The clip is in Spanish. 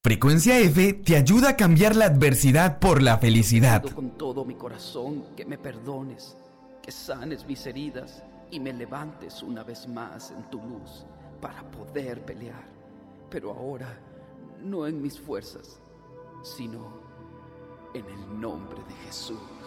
Frecuencia F te ayuda a cambiar la adversidad por la felicidad. Pido con todo mi corazón que me perdones, que sanes mis heridas y me levantes una vez más en tu luz para poder pelear. Pero ahora, no en mis fuerzas, sino en el nombre de Jesús.